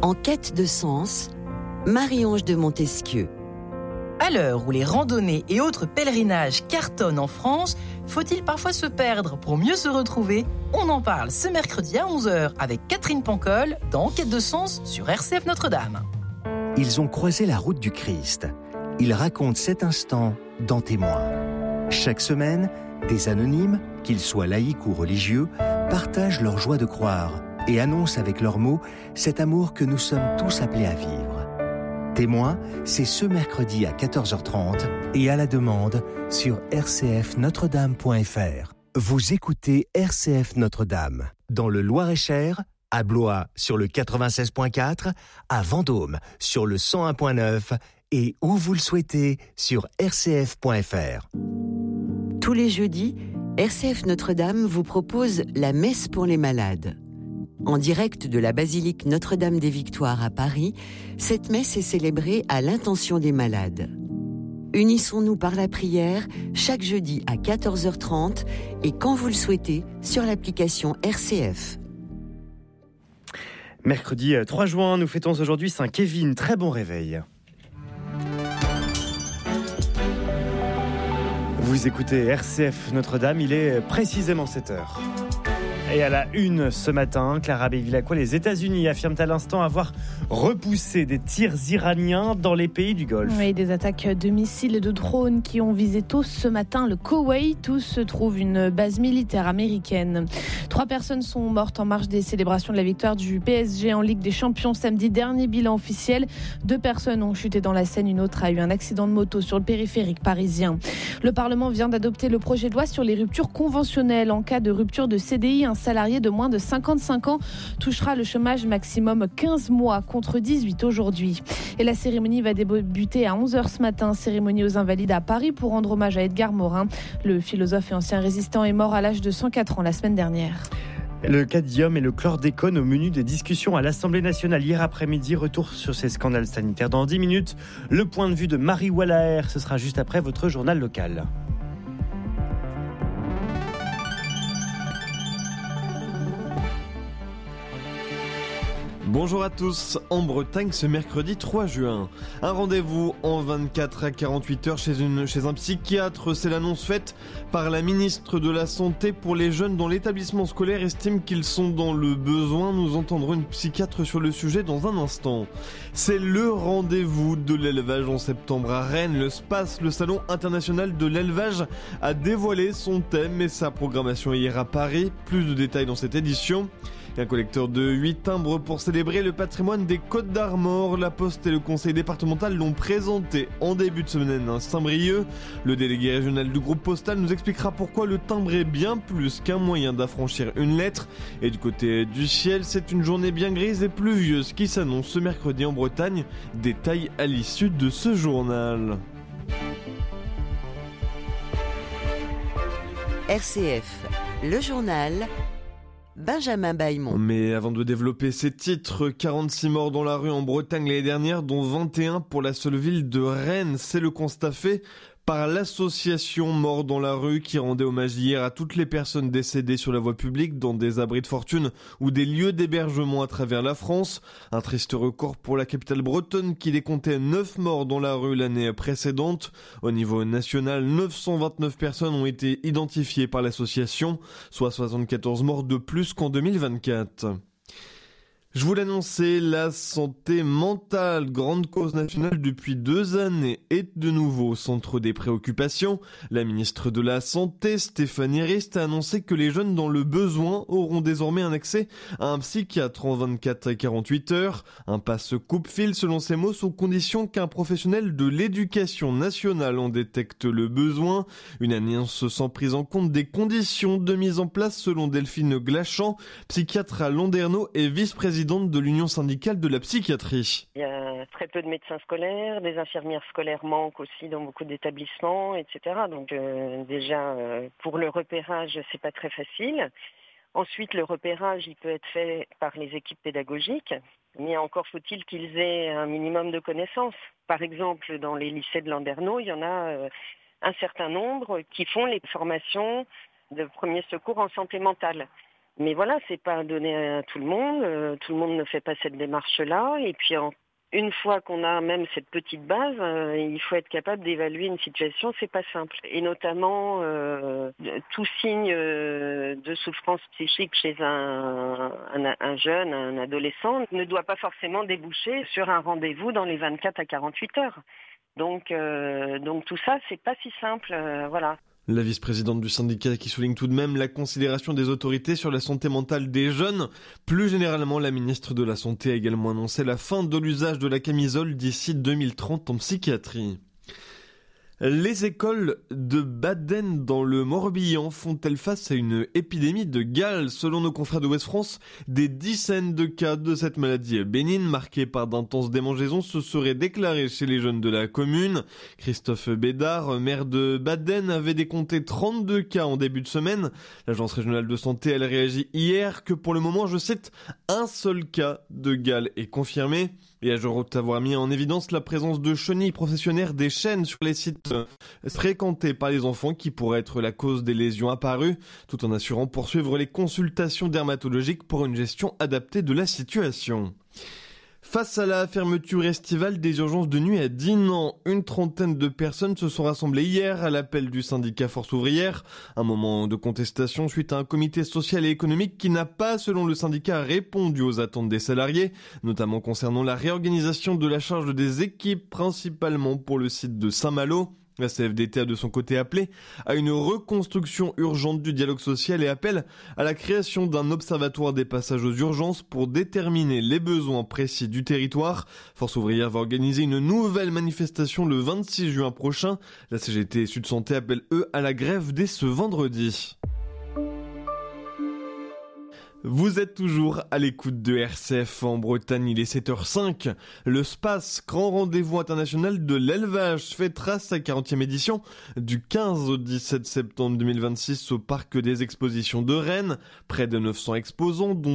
En quête de sens, Marie-Ange de Montesquieu. À l'heure où les randonnées et autres pèlerinages cartonnent en France, faut-il parfois se perdre pour mieux se retrouver ? On en parle ce mercredi à 11h avec Catherine Pancol dans Quête de sens sur RCF Notre-Dame. Ils ont croisé la route du Christ. Ils racontent cet instant dans Témoins. Chaque semaine, des anonymes, qu'ils soient laïcs ou religieux, partagent leur joie de croire et annoncent avec leurs mots cet amour que nous sommes tous appelés à vivre. Témoins, c'est ce mercredi à 14h30 et à la demande sur rcfnotredame.fr. Vous écoutez RCF Notre-Dame dans le Loir-et-Cher, à Blois sur le 96.4, à Vendôme sur le 101.9 et où vous le souhaitez sur rcf.fr. Tous les jeudis, RCF Notre-Dame vous propose la messe pour les malades. En direct de la basilique Notre-Dame des Victoires à Paris, cette messe est célébrée à l'intention des malades. Unissons-nous par la prière chaque jeudi à 14h30 et quand vous le souhaitez sur l'application RCF. Mercredi 3 juin, nous fêtons aujourd'hui Saint Kevin. Très bon réveil. Vous écoutez RCF Notre-Dame, il est précisément 7h. Et à la une ce matin, Clara Bevilacqua, les États-Unis affirment à l'instant avoir repoussé des tirs iraniens dans les pays du Golfe. Oui, des attaques de missiles et de drones qui ont visé tôt ce matin le Koweït, où se trouve une base militaire américaine. 3 personnes sont mortes en marge des célébrations de la victoire du PSG en Ligue des Champions samedi dernier. Bilan officiel, 2 personnes ont chuté dans la Seine, une autre a eu un accident de moto sur le périphérique parisien. Le Parlement vient d'adopter le projet de loi sur les ruptures conventionnelles. En cas de rupture de CDI, un salarié de moins de 55 ans touchera le chômage maximum 15 mois contre 18 aujourd'hui. Et la cérémonie va débuter à 11h ce matin. Cérémonie aux Invalides à Paris pour rendre hommage à Edgar Morin. Le philosophe et ancien résistant est mort à l'âge de 104 ans la semaine dernière. Le cadmium et le chlordécone au menu des discussions à l'Assemblée nationale hier après-midi. Retour sur ces scandales sanitaires dans 10 minutes. Le point de vue de Marie Wallaer, ce sera juste après votre journal local. Bonjour à tous, en Bretagne ce mercredi 3 juin. Un rendez-vous en 24 à 48 heures chez un psychiatre, c'est l'annonce faite par la ministre de la Santé pour les jeunes dont l'établissement scolaire estime qu'ils sont dans le besoin. Nous entendrons une psychiatre sur le sujet dans un instant. C'est le rendez-vous de l'élevage en septembre à Rennes. Le SPACE, le Salon international de l'élevage, a dévoilé son thème et sa programmation hier à Paris. Plus de détails dans cette édition. Un collecteur de 8 timbres pour célébrer le patrimoine des Côtes d'Armor. La Poste et le conseil départemental l'ont présenté en début de semaine à Saint-Brieuc. Le délégué régional du groupe postal nous expliquera pourquoi le timbre est bien plus qu'un moyen d'affranchir une lettre. Et du côté du ciel, c'est une journée bien grise et pluvieuse qui s'annonce ce mercredi en Bretagne. Détails à l'issue de ce journal. RCF, le journal Benjamin Bailmont. Mais avant de développer ces titres, 46 morts dans la rue en Bretagne l'année dernière, dont 21 pour la seule ville de Rennes. C'est le constat fait par l'association Morts dans la rue qui rendait hommage hier à toutes les personnes décédées sur la voie publique dans des abris de fortune ou des lieux d'hébergement à travers la France. Un triste record pour la capitale bretonne qui décomptait 9 morts dans la rue l'année précédente. Au niveau national, 929 personnes ont été identifiées par l'association, soit 74 morts de plus qu'en 2024. Je vous l'annonçais, la santé mentale, grande cause nationale depuis 2 années, est de nouveau au centre des préoccupations. La ministre de la Santé, Stéphanie Rist, a annoncé que les jeunes dans le besoin auront désormais un accès à un psychiatre en 24 à 48 heures. Un passe coupe-fil selon ses mots, sous condition qu'un professionnel de l'éducation nationale en détecte le besoin. Une annonce sans prise en compte des conditions de mise en place selon Delphine Glachan, psychiatre à Landerneau et vice-présidente de l'Union syndicale de la psychiatrie. Il y a très peu de médecins scolaires, des infirmières scolaires manquent aussi dans beaucoup d'établissements, etc. Donc pour le repérage, c'est pas très facile. Ensuite, le repérage, il peut être fait par les équipes pédagogiques, mais encore faut-il qu'ils aient un minimum de connaissances. Par exemple, dans les lycées de Landerneau, il y en a un certain nombre qui font les formations de premier secours en santé mentale. Mais voilà, c'est pas donné à tout le monde. Tout le monde ne fait pas cette démarche-là. Et puis une fois qu'on a même cette petite base, il faut être capable d'évaluer une situation, c'est pas simple. Et notamment, tout signe de souffrance psychique chez un jeune, un adolescent, ne doit pas forcément déboucher sur un rendez-vous dans les 24 à 48 heures. Donc tout ça, c'est pas si simple, voilà. La vice-présidente du syndicat qui souligne tout de même la considération des autorités sur la santé mentale des jeunes. Plus généralement, la ministre de la Santé a également annoncé la fin de l'usage de la camisole d'ici 2030 en psychiatrie. Les écoles de Baden dans le Morbihan font-elles face à une épidémie de gale? Selon nos confrères de Ouest France, des dizaines de cas de cette maladie bénigne marquée par d'intenses démangeaisons se seraient déclarés chez les jeunes de la commune. Christophe Bédard, maire de Baden, avait décompté 32 cas en début de semaine. L'agence régionale de santé, elle réagit hier que pour le moment, je cite, un seul cas de gale est confirmé. Et ajoute avoir mis en évidence la présence de chenilles processionnaires des chênes sur les sites fréquentés par les enfants qui pourraient être la cause des lésions apparues, tout en assurant poursuivre les consultations dermatologiques pour une gestion adaptée de la situation. Face à la fermeture estivale des urgences de nuit à Dinan, une trentaine de personnes se sont rassemblées hier à l'appel du syndicat Force ouvrière. Un moment de contestation suite à un comité social et économique qui n'a pas, selon le syndicat, répondu aux attentes des salariés, notamment concernant la réorganisation de la charge des équipes, principalement pour le site de Saint-Malo. La CFDT a de son côté appelé à une reconstruction urgente du dialogue social et appelle à la création d'un observatoire des passages aux urgences pour déterminer les besoins précis du territoire. Force ouvrière va organiser une nouvelle manifestation le 26 juin prochain. La CGT et Sud Santé appellent eux à la grève dès ce vendredi. Vous êtes toujours à l'écoute de RCF en Bretagne, il est 7h05. Le SPACE, grand rendez-vous international de l'élevage, fêtera sa 40e édition du 15 au 17 septembre 2026 au Parc des Expositions de Rennes. Près de 900 exposants, dont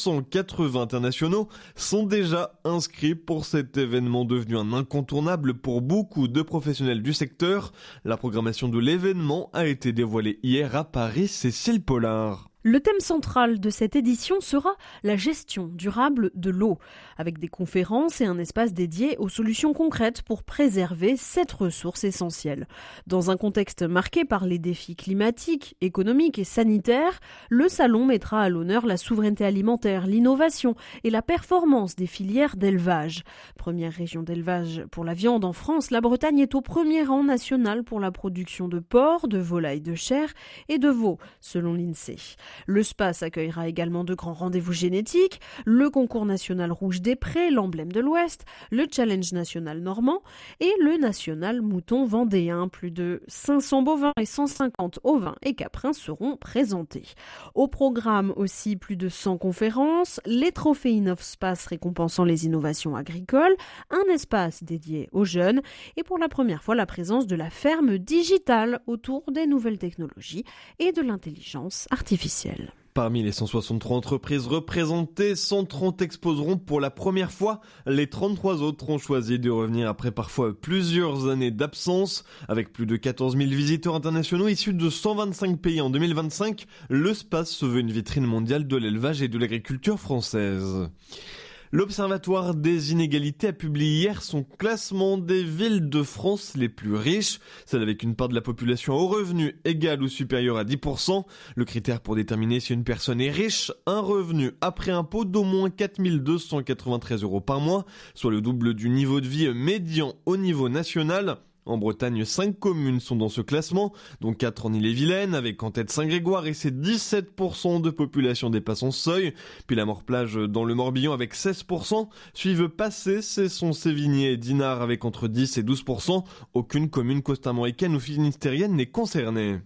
280 internationaux, sont déjà inscrits pour cet événement devenu un incontournable pour beaucoup de professionnels du secteur. La programmation de l'événement a été dévoilée hier à Paris, Cécile Pollard. Le thème central de cette édition sera la gestion durable de l'eau, avec des conférences et un espace dédié aux solutions concrètes pour préserver cette ressource essentielle. Dans un contexte marqué par les défis climatiques, économiques et sanitaires, le salon mettra à l'honneur la souveraineté alimentaire, l'innovation et la performance des filières d'élevage. Première région d'élevage pour la viande en France, la Bretagne est au premier rang national pour la production de porc, de volailles de chair et de veau, selon l'INSEE. Le SPACE accueillera également de grands rendez-vous génétiques, le concours national rouge des prés, l'emblème de l'Ouest, le challenge national normand et le national mouton vendéen. Plus de 500 bovins et 150 ovins et caprins seront présentés. Au programme aussi plus de 100 conférences, les trophées InnovSpace récompensant les innovations agricoles, un espace dédié aux jeunes et pour la première fois la présence de la ferme digitale autour des nouvelles technologies et de l'intelligence artificielle. Parmi les 163 entreprises représentées, 130 exposeront pour la première fois. Les 33 autres ont choisi de revenir après parfois plusieurs années d'absence. Avec plus de 14 000 visiteurs internationaux issus de 125 pays en 2025, le SPACE se veut une vitrine mondiale de l'élevage et de l'agriculture française. L'Observatoire des inégalités a publié hier son classement des villes de France les plus riches, celles avec une part de la population au revenu égale ou supérieur à 10%. Le critère pour déterminer si une personne est riche, un revenu après impôt d'au moins 4 293 € par mois, soit le double du niveau de vie médian au niveau national. En Bretagne, 5 communes sont dans ce classement, dont 4 en Ille-et-Vilaine, avec en tête Saint-Grégoire et ses 17% de population dépassant ce seuil. Puis la Morplage dans le Morbihan avec 16%. Suivent Passé, Cesson, Sévigné et Dinard avec entre 10 et 12%. Aucune commune costarmoricaine ou finistérienne n'est concernée.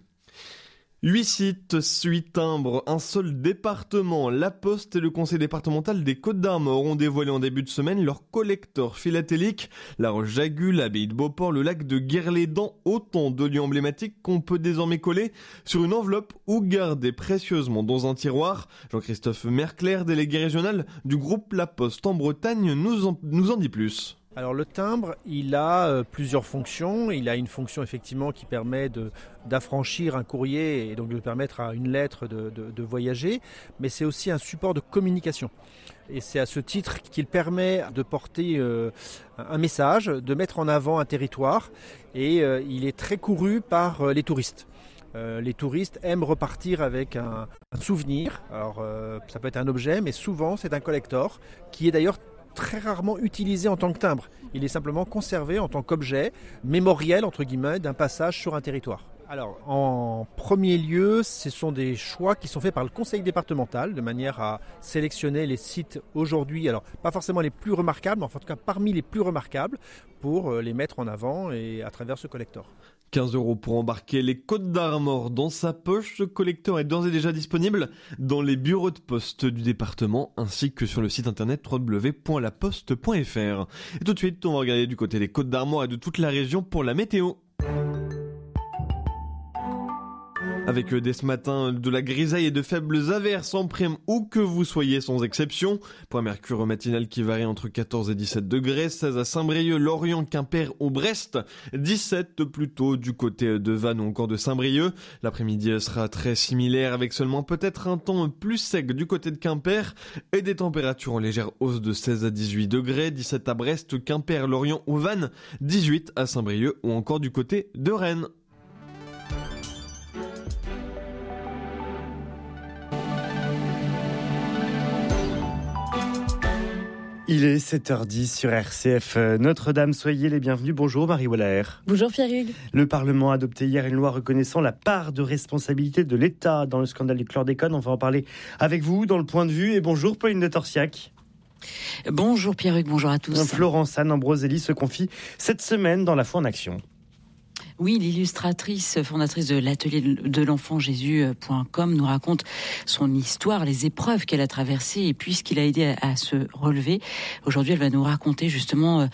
8 sites, 8 timbres, un seul département. La Poste et le conseil départemental des Côtes-d'Armor ont dévoilé en début de semaine leur collecteur philatélique. La Roche-Jagu, l'abbaye de Beauport, le lac de Guerlédan, autant de lieux emblématiques qu'on peut désormais coller sur une enveloppe ou garder précieusement dans un tiroir. Jean-Christophe Merclair, délégué régional du groupe La Poste en Bretagne, nous en dit plus. Alors le timbre, il a plusieurs fonctions. Il a une fonction effectivement qui permet d'affranchir un courrier et donc de permettre à une lettre de voyager, mais c'est aussi un support de communication. Et c'est à ce titre qu'il permet de porter un message, de mettre en avant un territoire, et il est très couru par les touristes. Les touristes aiment repartir avec un souvenir. Alors ça peut être un objet, mais souvent c'est un collector qui est d'ailleurs très rarement utilisé en tant que timbre. Il est simplement conservé en tant qu'objet mémoriel, entre guillemets, d'un passage sur un territoire. Alors, en premier lieu, ce sont des choix qui sont faits par le conseil départemental, de manière à sélectionner les sites aujourd'hui, alors pas forcément les plus remarquables, mais en tout cas parmi les plus remarquables, pour les mettre en avant et à travers ce collector. 15 € pour embarquer les Côtes d'Armor dans sa poche. Ce collecteur est d'ores et déjà disponible dans les bureaux de poste du département ainsi que sur le site internet www.laposte.fr. Et tout de suite, on va regarder du côté des Côtes d'Armor et de toute la région pour la météo. Avec dès ce matin de la grisaille et de faibles averses en prime où que vous soyez sans exception. Point mercure matinal qui varie entre 14 et 17 degrés, 16 à Saint-Brieuc, Lorient, Quimper ou Brest, 17 plutôt du côté de Vannes ou encore de Saint-Brieuc. L'après-midi sera très similaire avec seulement peut-être un temps plus sec du côté de Quimper et des températures en légère hausse de 16 à 18 degrés, 17 à Brest, Quimper, Lorient ou Vannes, 18 à Saint-Brieuc ou encore du côté de Rennes. Il est 7h10 sur RCF Notre-Dame. Soyez les bienvenus. Bonjour Marie Wallaer. Bonjour Pierre-Hugues. Le Parlement a adopté hier une loi reconnaissant la part de responsabilité de l'État dans le scandale du chlordécone. On va en parler avec vous dans le point de vue. Et bonjour Pauline de Torsiac. Bonjour Pierre-Hugues, bonjour à tous. Florence Anne Ambroselli se confie cette semaine dans La Foi en Action. Oui, l'illustratrice fondatrice de l'atelier de l'enfant Jésus.com nous raconte son histoire, les épreuves qu'elle a traversées et puis ce qui l'a aidé à se relever. Aujourd'hui, elle va nous raconter justement,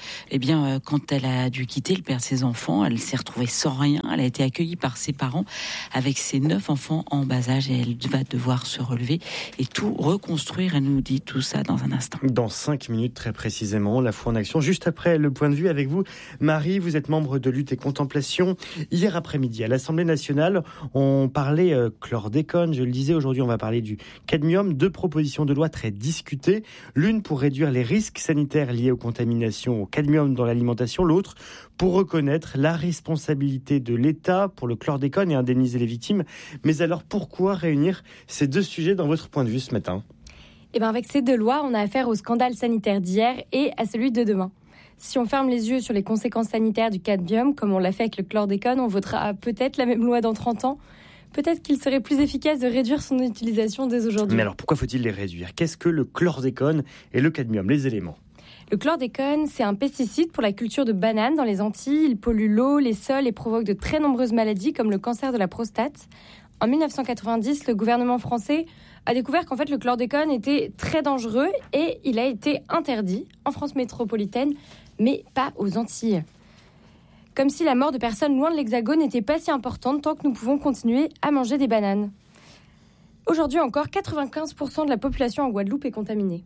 quand elle a dû quitter le père de ses enfants, elle s'est retrouvée sans rien. Elle a été accueillie par ses parents avec ses 9 enfants en bas âge et elle va devoir se relever et tout reconstruire. Elle nous dit tout ça dans un instant. Dans 5 minutes très précisément, La Foi en Action. Juste après le point de vue avec vous, Marie, vous êtes membre de Lutte et Contemplation. Hier après-midi, à l'Assemblée nationale, on parlait chlordécone. Je le disais, aujourd'hui, on va parler du cadmium. 2 propositions de loi très discutées. L'une pour réduire les risques sanitaires liés aux contaminations au cadmium dans l'alimentation. L'autre pour reconnaître la responsabilité de l'État pour le chlordécone et indemniser les victimes. Mais alors, pourquoi réunir ces 2 sujets dans votre point de vue ce matin ? Avec ces 2 lois, on a affaire au scandale sanitaire d'hier et à celui de demain. Si on ferme les yeux sur les conséquences sanitaires du cadmium, comme on l'a fait avec le chlordécone, on votera peut-être la même loi dans 30 ans. Peut-être qu'il serait plus efficace de réduire son utilisation dès aujourd'hui. Mais alors pourquoi faut-il les réduire ? Qu'est-ce que le chlordécone et le cadmium ? Les éléments. Le chlordécone, c'est un pesticide pour la culture de bananes dans les Antilles. Il pollue l'eau, les sols et provoque de très nombreuses maladies comme le cancer de la prostate. En 1990, le gouvernement français a découvert qu'en fait le chlordécone était très dangereux et il a été interdit en France métropolitaine, mais pas aux Antilles. Comme si la mort de personnes loin de l'Hexagone n'était pas si importante tant que nous pouvons continuer à manger des bananes. Aujourd'hui encore, 95% de la population en Guadeloupe est contaminée.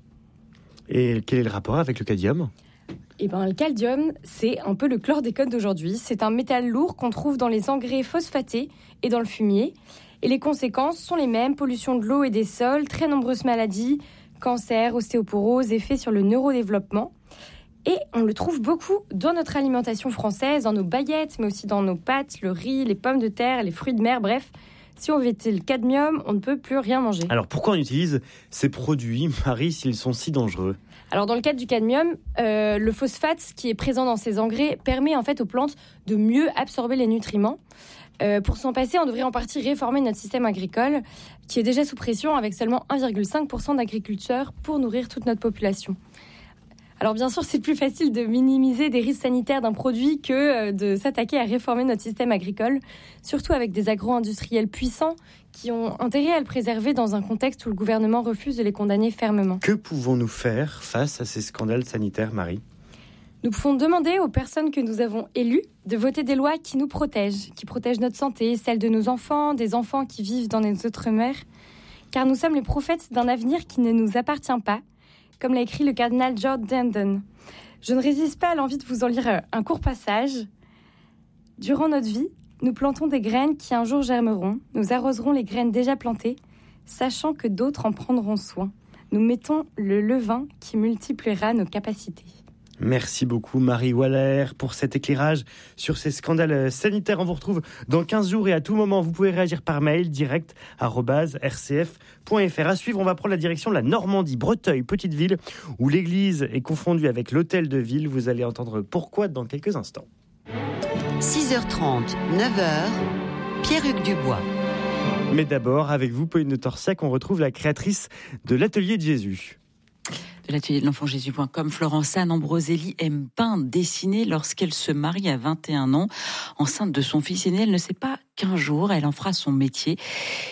Et quel est le rapport avec le cadmium ? Le cadmium, c'est un peu le chlordécone d'aujourd'hui. C'est un métal lourd qu'on trouve dans les engrais phosphatés et dans le fumier. Et les conséquences sont les mêmes, pollution de l'eau et des sols, très nombreuses maladies, cancer, ostéoporose, effets sur le neurodéveloppement. Et on le trouve beaucoup dans notre alimentation française, dans nos baguettes, mais aussi dans nos pâtes, le riz, les pommes de terre, les fruits de mer, bref. Si on évite le cadmium, on ne peut plus rien manger. Alors pourquoi on utilise ces produits, Marie, s'ils sont si dangereux ? Alors dans le cadre du cadmium, le phosphate qui est présent dans ces engrais permet en fait aux plantes de mieux absorber les nutriments. Pour s'en passer, on devrait en partie réformer notre système agricole, qui est déjà sous pression avec seulement 1,5% d'agriculteurs pour nourrir toute notre population. Alors bien sûr, c'est plus facile de minimiser des risques sanitaires d'un produit que de s'attaquer à réformer notre système agricole, surtout avec des agro-industriels puissants qui ont intérêt à le préserver dans un contexte où le gouvernement refuse de les condamner fermement. Que pouvons-nous faire face à ces scandales sanitaires, Marie ? Nous pouvons demander aux personnes que nous avons élues de voter des lois qui nous protègent, qui protègent notre santé, celle de nos enfants, des enfants qui vivent dans les outre-mer, car nous sommes les prophètes d'un avenir qui ne nous appartient pas. comme l'a écrit le cardinal George Dandon. Je ne résiste pas à l'envie de vous en lire un court passage. Durant notre vie, nous plantons des graines qui un jour germeront. Nous arroserons les graines déjà plantées, sachant que d'autres en prendront soin. Nous mettons le levain qui multipliera nos capacités. Merci beaucoup Marie Waller pour cet éclairage sur ces scandales sanitaires. On vous retrouve dans 15 jours et à tout moment, vous pouvez réagir par mail direct @rcf.fr. À suivre, on va prendre la direction de la Normandie, Breteuil, petite ville où l'église est confondue avec l'hôtel de ville. Vous allez entendre pourquoi dans quelques instants. 6h30, 9h, Pierre-Hugues Dubois. Mais d'abord, avec vous, Pauline de Torsiac, on retrouve la créatrice de l'Atelier de Jésus. De l'atelier de l'enfantjésus.com, Florence Anne Ambroselli aime peindre, dessiner. Lorsqu'elle se marie à 21 ans, enceinte de son fils aîné, elle ne sait pas qu'un jour, elle en fera son métier.